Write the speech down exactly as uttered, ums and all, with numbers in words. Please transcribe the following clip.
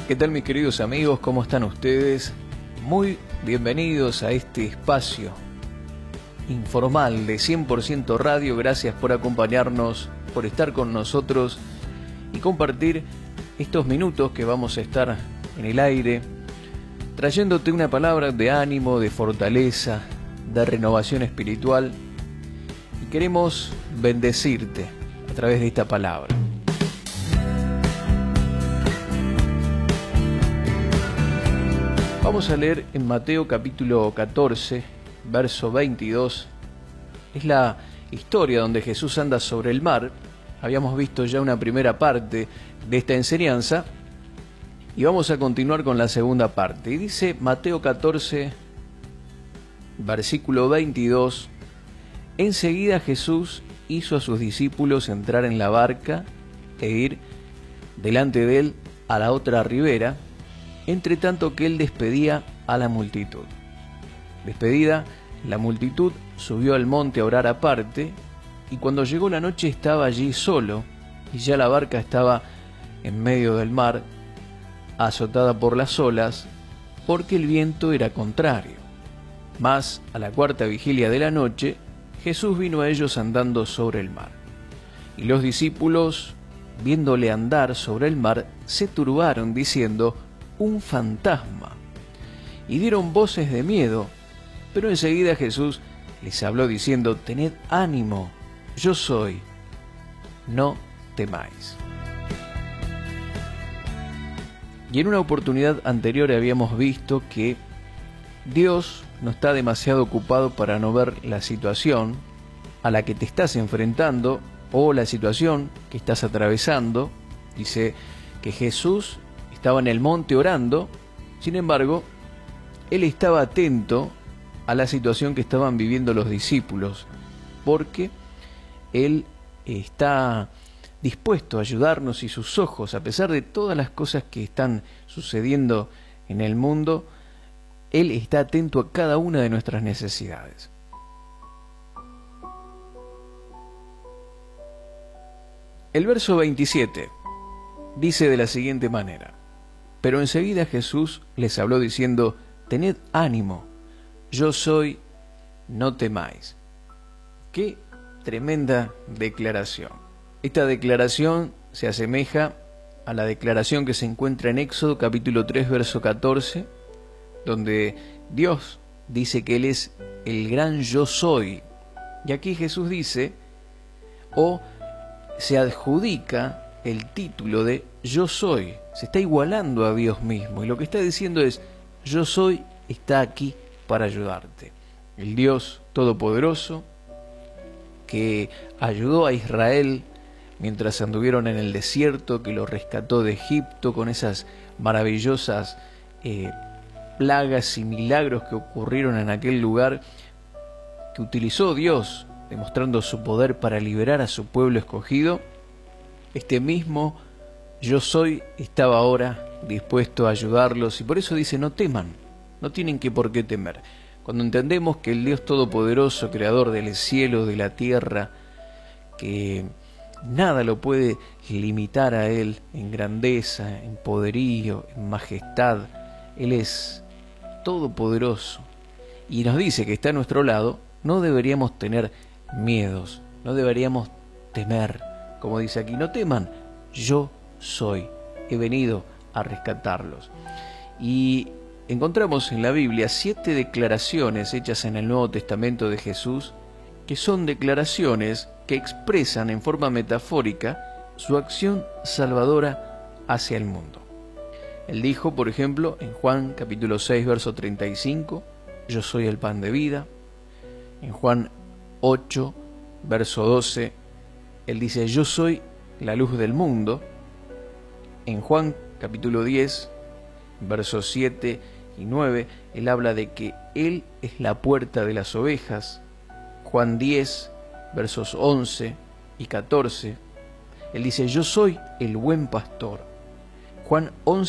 ¿Qué tal, mis queridos amigos? ¿Cómo están ustedes? Muy bienvenidos a este espacio informal de cien por ciento Radio. Gracias por acompañarnos, por estar con nosotros y compartir estos minutos que vamos a estar en el aire, trayéndote una palabra de ánimo, de fortaleza, de renovación espiritual. Y queremos bendecirte a través de esta palabra. Vamos a leer en Mateo capítulo catorce, verso veintidós. Es la historia donde Jesús anda sobre el mar. Habíamos visto ya una primera parte de esta enseñanza y vamos a continuar con la segunda parte. Y dice Mateo catorce, versículo veintidós: enseguida Jesús hizo a sus discípulos entrar en la barca e ir delante de él a la otra ribera, entre tanto que él despedía a la multitud. Despedida la multitud, subió al monte a orar aparte, y cuando llegó la noche estaba allí solo, y ya la barca estaba en medio del mar, azotada por las olas, porque el viento era contrario. Mas a la cuarta vigilia de la noche, Jesús vino a ellos andando sobre el mar. Y los discípulos, viéndole andar sobre el mar, se turbaron, diciendo: un fantasma, y dieron voces de miedo. Pero enseguida Jesús les habló diciendo: tened ánimo, yo soy, no temáis. Y en una oportunidad anterior habíamos visto que Dios no está demasiado ocupado para no ver la situación a la que te estás enfrentando o la situación que estás atravesando. Dice que Jesús estaba en el monte orando, sin embargo, él estaba atento a la situación que estaban viviendo los discípulos, porque él está dispuesto a ayudarnos y sus ojos, a pesar de todas las cosas que están sucediendo en el mundo, él está atento a cada una de nuestras necesidades. El verso veintisiete dice de la siguiente manera: pero enseguida Jesús les habló diciendo: tened ánimo, yo soy, no temáis. Qué tremenda declaración. Esta declaración se asemeja a la declaración que se encuentra en Éxodo capítulo tres, verso catorce, donde Dios dice que Él es el gran yo soy. Y aquí Jesús dice, o se adjudica el título de yo soy, se está igualando a Dios mismo, y lo que está diciendo es: yo soy está aquí para ayudarte. El Dios Todopoderoso que ayudó a Israel mientras anduvieron en el desierto, que lo rescató de Egipto con esas maravillosas eh, plagas y milagros que ocurrieron en aquel lugar, que utilizó Dios demostrando su poder para liberar a su pueblo escogido. Este mismo yo soy estaba ahora dispuesto a ayudarlos, y por eso dice: no teman, no tienen que por qué temer. Cuando entendemos que el Dios Todopoderoso, creador del cielo, de la tierra, que nada lo puede limitar a Él en grandeza, en poderío, en majestad, Él es todopoderoso y nos dice que está a nuestro lado, no deberíamos tener miedos, no deberíamos temer. Como dice aquí: no teman, yo soy, he venido a rescatarlos. Y encontramos en la Biblia siete declaraciones hechas en el Nuevo Testamento de Jesús, que son declaraciones que expresan en forma metafórica su acción salvadora hacia el mundo. Él dijo, por ejemplo, en Juan capítulo seis, verso treinta y cinco, yo soy el pan de vida. En Juan ocho, verso doce, Él dice: yo soy la luz del mundo. En Juan capítulo diez, versos siete y nueve, Él habla de que Él es la puerta de las ovejas. Juan diez, versos once y catorce, Él dice: yo soy el buen pastor. Juan once,